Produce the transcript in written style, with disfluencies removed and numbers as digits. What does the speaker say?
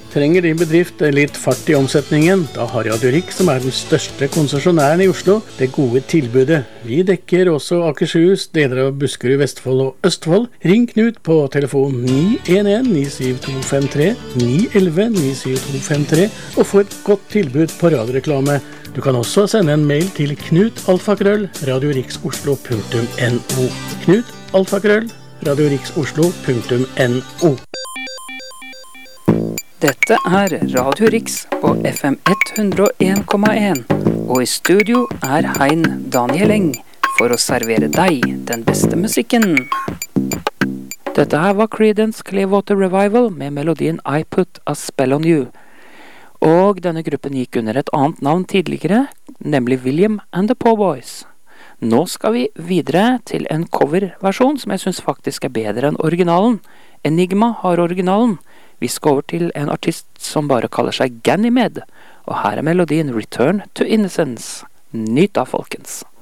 Trenger din bedrift litt fart i omsetningen? Da har Radio Rix, som den største konsesjonæren i Oslo, det gode tilbudet. Vi dekker også Akershus, deler av Buskerud, Vestfold og Østfold. Ring Knut på telefon 911-97253, 911-97253, og få et godt tilbud på radioreklame. Du kan også sende en mail til knut@radiorixoslo.no. knut@radiorixoslo.no. Dette Radio Rix på FM 101,1, og i studio Hein Daniel Eng for å servere deg den beste musikken. Dette var Creedence Clearwater Revival med melodien I Put a Spell on You. Og denne gruppen gikk under et annet navn tidligere, nemlig William and the Poor Boys. Nå skal vi videre til en coverversjon som jeg synes faktisk bedre enn originalen. Enigma har originalen. Vi skal over til en artist som bare kaller seg Ganymede, og her melodien Return to Innocence. Nyt da, folkens!